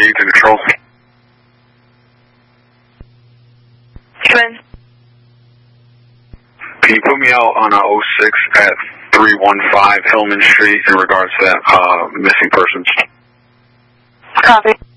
38 to control. Come in. Can you put me out on 06 at 315 Hillman Street in regards to that missing persons? Copy.